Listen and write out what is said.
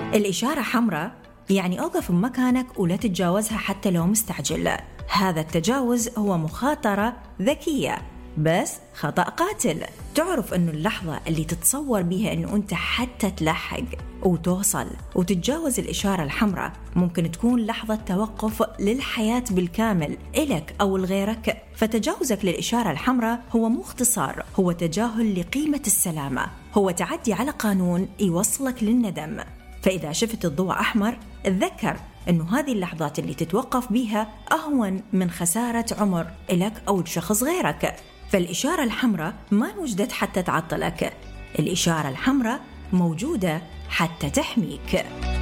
الإشارة حمراء يعني أوقف بمكانك ولا تتجاوزها حتى لو مستعجل. هذا التجاوز هو مخاطرة ذكية بس خطأ قاتل. تعرف أنه اللحظة اللي تتصور بيها أنه أنت حتى تلحق وتوصل وتتجاوز الإشارة الحمراء ممكن تكون لحظة توقف للحياة بالكامل إلك أو لغيرك. فتجاوزك للإشارة الحمراء هو مو اختصار، هو تجاهل لقيمة السلامة، هو تعدي على قانون يوصلك للندم. فإذا شفت الضوء أحمر تذكر أنه هذه اللحظات اللي تتوقف بيها أهون من خسارة عمر إلك أو لشخص غيرك. فالإشارة الحمراء ما وجدت حتى تعطلك، الإشارة الحمراء موجودة حتى تحميك.